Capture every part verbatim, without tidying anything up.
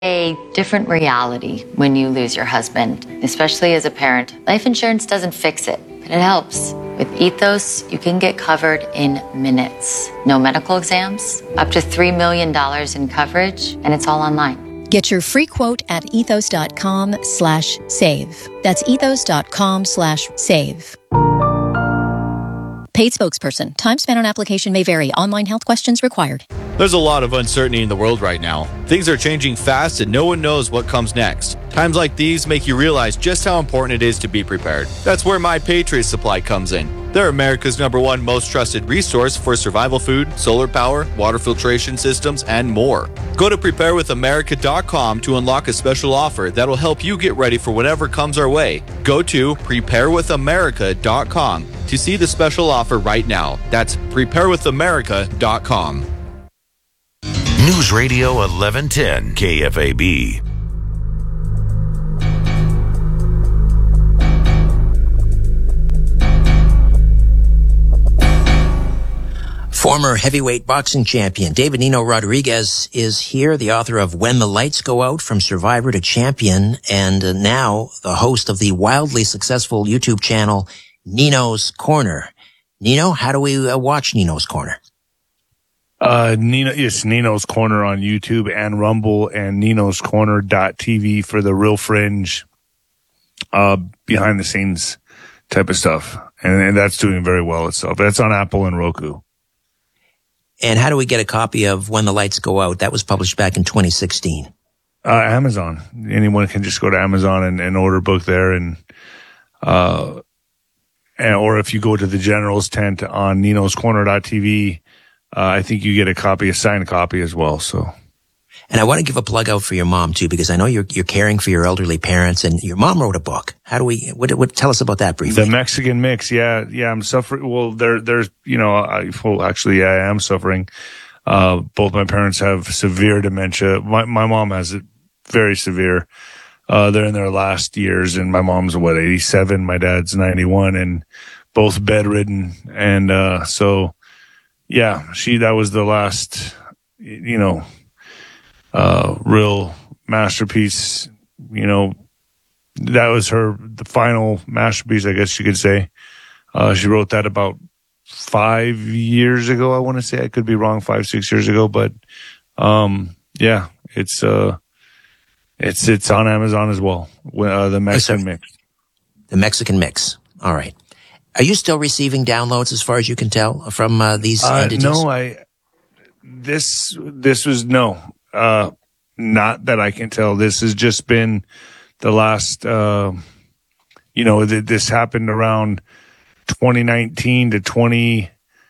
A different reality when you lose your husband, especially as a parent. Life insurance doesn't fix it, but it helps. With Ethos, you can get covered in minutes. No medical exams, up to three million dollars in coverage, and it's all online. Get your free quote at ethos.com slash save. That's ethos.com slash save. Paid spokesperson. Time spent on application may vary. Online health questions required. There's a lot of uncertainty in the world right now. Things are changing fast and no one knows what comes next. Times like these make you realize just how important it is to be prepared. That's where My Patriot Supply comes in. They're America's number one most trusted resource for survival food, solar power, water filtration systems, and more. Go to prepare with america dot com to unlock a special offer that'll help you get ready for whatever comes our way. Go to prepare with america dot com to see the special offer right now. That's prepare with america dot com. News Radio eleven ten K F A B. Former heavyweight boxing champion David Nino Rodriguez is here, the author of When the Lights Go Out, From Survivor to Champion, and uh, now the host of the wildly successful YouTube channel Nino's Corner. Nino, how do we uh, watch Nino's Corner? Uh, Nino, it's Nino's Corner on YouTube and Rumble, and Nino's Corner dot T V for the real fringe, uh, behind the scenes type of stuff. And, and that's doing very well itself. That's on Apple and Roku. And how do we get a copy of When the Lights Go Out? That was published back in twenty sixteen. Uh, Amazon. Anyone can just go to Amazon and, and order a book there. And, uh, and, or if you go to the General's tent on Nino's Corner dot T V, uh, I think you get a copy, a signed copy as well. So. And I want to give a plug out for your mom too, because I know you're, you're caring for your elderly parents, and your mom wrote a book. How do we, what, what, tell us about that briefly. The Mexican Mix. Yeah. Yeah. I'm suffering. Well, there, there's, you know, I, well, actually, yeah, I am suffering. Uh, both my parents have severe dementia. My, my mom has it very severe. Uh, they're in their last years, and my mom's what, eighty-seven, my dad's ninety-one, and both bedridden. And, uh, so yeah, she, that was the last, you know, uh, real masterpiece, you know, that was her, the final masterpiece, I guess you could say. Uh, she wrote that about five years ago, I want to say. I could be wrong, five, six years ago, but, um, yeah, it's, uh, it's, it's on Amazon as well. Uh, the Mexican Mix. The Mexican Mix. All right. Are you still receiving downloads as far as you can tell from, uh, these uh, entities? No, I, this, this was, no. Uh, not that I can tell. This has just been the last, uh, you know, th- this happened around twenty nineteen to twenty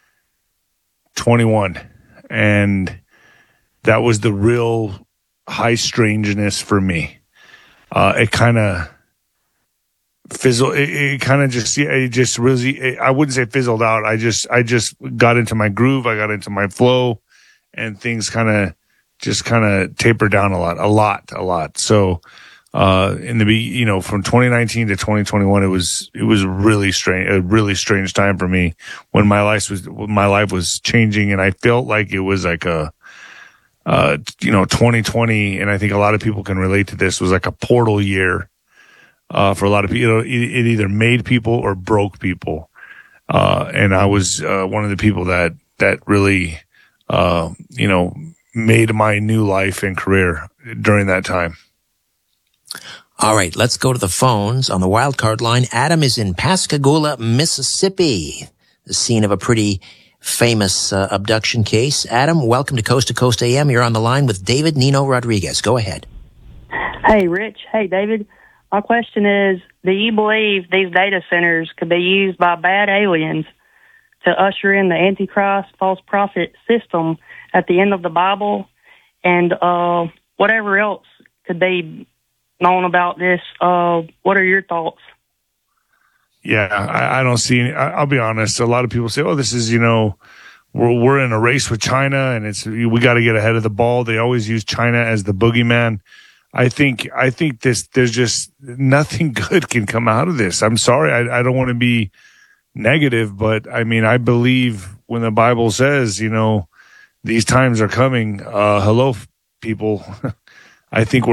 twenty-one. And that was the real high strangeness for me. Uh, it kind of fizzled, it, it kind of just, it just really, it, I wouldn't say fizzled out. I just, I just got into my groove. I got into my flow, and things kind of, just kind of tapered down a lot, a lot, a lot. So, uh, in the, you know, from twenty nineteen to twenty twenty-one, it was, it was really strange, a really strange time for me when my life was, when my life was changing, and I felt like it was like a, uh, you know, twenty twenty, and I think a lot of people can relate to this, was like a portal year, uh, for a lot of people. You know, it, it either made people or broke people. Uh, and I was, uh, one of the people that, that really, uh, you know, made my new life and career during that time. All right, let's go to the phones on the wild card line. Adam is in Pascagoula, Mississippi, the scene of a pretty famous uh, abduction case. Adam, welcome to Coast to Coast A M. You're on the line with David Nino Rodriguez. Go ahead. Hey, Rich. Hey, David. My question is, do you believe these data centers could be used by bad aliens to usher in the Antichrist false prophet system at the end of the Bible, and uh, whatever else could be known about this? Uh, what are your thoughts? Yeah, I, I don't see any, I, I'll be honest. A lot of people say, oh, this is, you know, we're, we're in a race with China, and it's, we got to get ahead of the ball. They always use China as the boogeyman. I think, I think this, there's just nothing good can come out of this. I'm sorry. I, I don't want to be negative, but I mean, I believe when the Bible says, you know, these times are coming. Uh, hello, people. I think we're